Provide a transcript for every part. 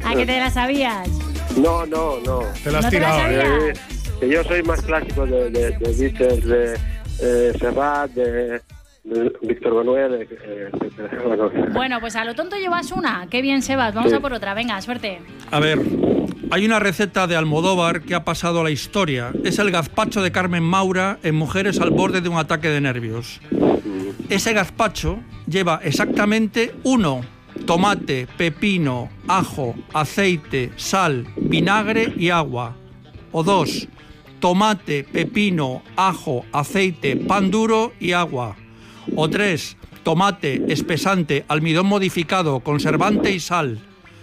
¿A que te la sabías? No. Te las ¿No te la tirado. sabías? Que yo soy más clásico de Beatles, de Serrat, de Víctor Manuel, etcétera. Bueno, pues a lo tonto llevas una. Qué bien, Sebas. Vamos a por otra. Venga, suerte. A ver, hay una receta de Almodóvar que ha pasado a la historia. Es el gazpacho de Carmen Maura en Mujeres al borde de un ataque de nervios. Ese gazpacho lleva exactamente 1: tomate, pepino, ajo, aceite, sal, vinagre y agua. O 2: tomate, pepino, ajo, aceite, pan duro y agua. O 3: tomate, espesante, almidón modificado, conservante y sal.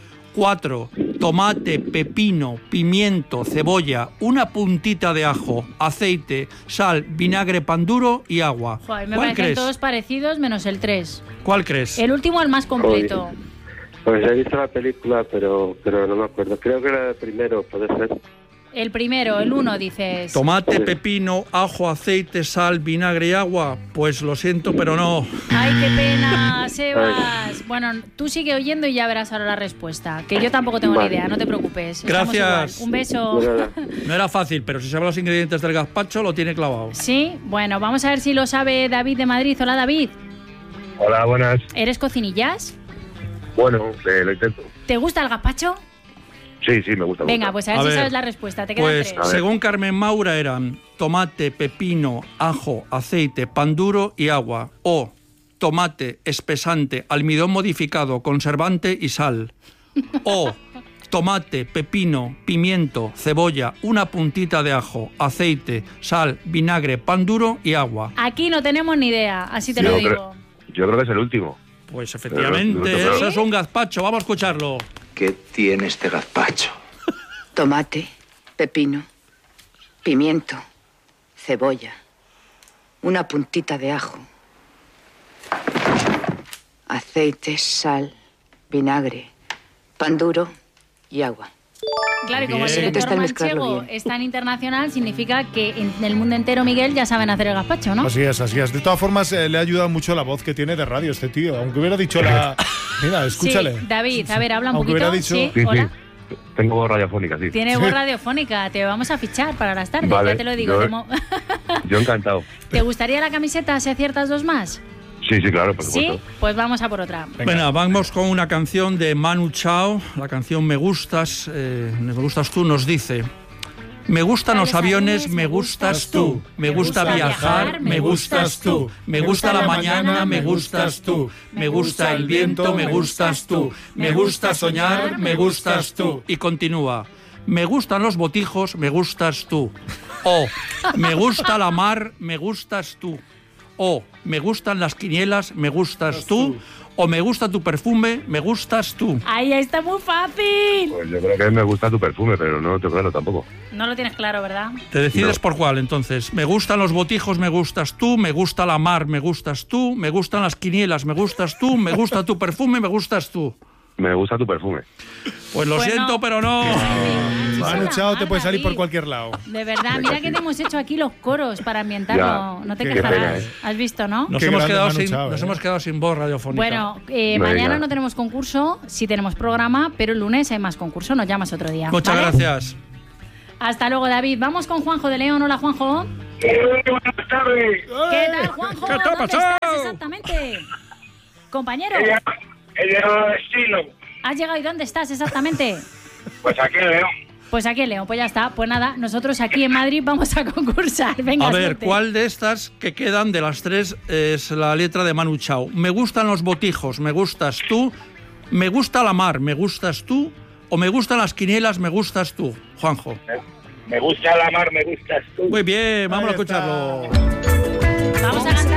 4: tomate, pepino, pimiento, cebolla, una puntita de ajo, aceite, sal, vinagre, pan duro y agua. Joder, me ¿Cuál parecen crees? todos parecidos menos el 3. ¿Cuál crees? El último, el más completo. Pues he visto la película, pero no me acuerdo. Creo que era el primero, puede ser. El primero, el 1, dices. Tomate, pepino, ajo, aceite, sal, vinagre y agua. Pues lo siento, pero no. Ay, qué pena, Sebas. Bueno, tú sigue oyendo y ya verás ahora la respuesta. Que yo tampoco tengo ni idea, no te preocupes. Estamos Gracias. igual. Un beso. No era fácil, pero si sabe los ingredientes del gazpacho, lo tiene clavado. Sí, bueno, vamos a ver si lo sabe David de Madrid. Hola, David. Hola, buenas. ¿Eres cocinillas? Bueno, lo intento. ¿Te gusta el gazpacho? Sí, me gusta. Venga, pues a ver si sabes la respuesta. Te quedan Pues 3. según Carmen Maura eran tomate, pepino, ajo, aceite, pan duro y agua. O tomate, espesante, almidón modificado, conservante y sal. O tomate, pepino, pimiento, cebolla, una puntita de ajo, aceite, sal, vinagre, pan duro y agua. Aquí no tenemos ni idea, así te lo digo. Yo creo que es el último. Pues efectivamente, eso es un gazpacho. Vamos a escucharlo. ¿Qué tiene este gazpacho? Tomate, pepino, pimiento, cebolla, una puntita de ajo, aceite, sal, vinagre, pan duro y agua. Claro, y como el Bien. director Está mezclarlo manchego bien. es tan internacional, significa que en el mundo entero, Miguel, ya saben hacer el gazpacho, ¿no? Así es. De todas formas, le ha ayudado mucho la voz que tiene de radio este tío. Aunque hubiera dicho la... Mira, escúchale. Sí, David, a ver, habla un Aunque poquito. hubiera dicho... Sí, hola. Tengo voz radiofónica, sí. Tiene voz radiofónica, te vamos a fichar para las tardes, Vale, ya te lo digo. yo encantado. ¿Te gustaría la camiseta si aciertas 2 más? Sí, claro, por Sí, supuesto. pues vamos a por otra. Bueno, vamos con una canción de Manu Chao. La canción Me Gustas, Me Gustas Tú nos dice: me gustan los aviones, me gustas tú. Me gusta viajar, me gustas tú. Me gusta la mañana, me gustas tú. Me gusta el viento, me gustas tú. Me gusta soñar, me gustas tú. Y continúa: me gustan los botijos, me gustas tú. O me gusta la mar, me gustas tú. O me gustan las quinielas, me gustas tú. O me gusta tu perfume, me gustas tú. Ahí está muy fácil. Pues yo creo que me gusta tu perfume, pero no te claro tampoco. No lo tienes claro, ¿verdad? ¿Te decides por cuál, entonces? Me gustan los botijos, me gustas tú. Me gusta la mar, me gustas tú. Me gustan las quinielas, me gustas tú. Me gusta tu perfume, me gustas tú. Me gusta tu perfume. Pues lo siento, pero no. Manu Chao te puede salir por cualquier lado. De verdad, mira que te hemos hecho aquí los coros para ambientarlo. Ya, no te qué quejarás. pena, ¿eh? ¿Has visto, no? Nos Qué hemos grande quedado Manu sin, Chao, nos ¿eh? hemos quedado sin voz radiofónica. Bueno, Venga. mañana no tenemos concurso, sí tenemos programa, pero el lunes hay más concurso, nos llamas otro día. Muchas ¿vale? gracias. Hasta luego, David. Vamos con Juanjo de León. Hola, Juanjo. Buenas tardes. ¿Qué tal, Juanjo? ¿Qué te ha ¿Dónde pasado? estás exactamente? Compañero, He llegado al destino. ¿has llegado y dónde estás exactamente? Pues aquí veo. Pues aquí en León, pues ya está. Pues nada, nosotros aquí en Madrid vamos a concursar. Venga, A ver, suerte. ¿cuál de estas que quedan de las tres es la letra de Manu Chao? Me gustan los botijos, me gustas tú. Me gusta la mar, me gustas tú. O me gustan las quinielas, me gustas tú. Juanjo. Me gusta la mar, me gustas tú. Muy bien, vamos a Ahí está. escucharlo. Vamos a cantar.